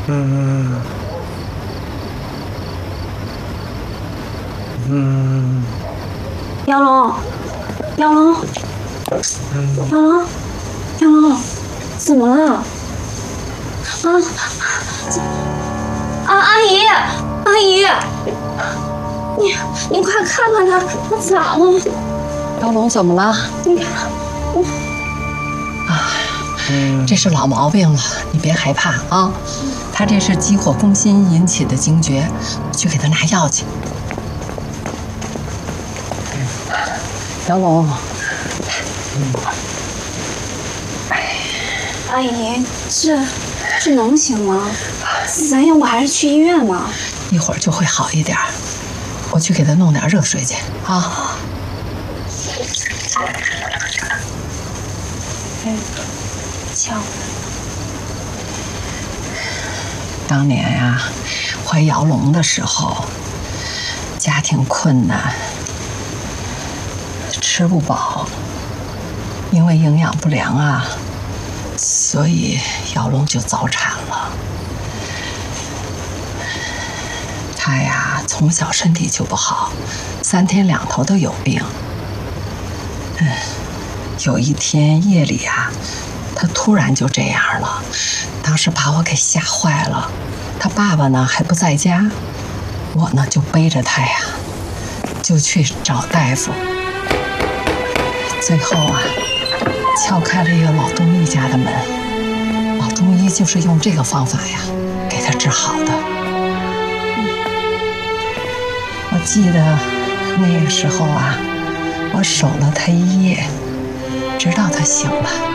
嗯嗯。 杨龙，杨龙，杨龙，杨龙，怎么了？阿姨，阿姨，你快看看他咋了？ 杨龙怎么了？ 你看， 这是老毛病了，你别害怕啊。他这是急火攻心引起的惊厥，去给他拿药去。杨龙， 阿姨，这能行吗？咱要不还是去医院吧？ 一会儿就会好一点。我去给他弄点热水去啊。 瞧， 当年呀，怀姚龙的时候，家庭困难，吃不饱，因为营养不良啊，所以姚龙就早产了。他呀，从小身体就不好，3天2头都有病。有一天夜里啊，他突然就这样了，当时把我给吓坏了。他爸爸呢还不在家，我呢就背着他呀，就去找大夫。最后啊，敲开了一个老中医家的门，老中医就是用这个方法呀，给他治好的。我记得那个时候啊，我守了他1夜，直到他醒了。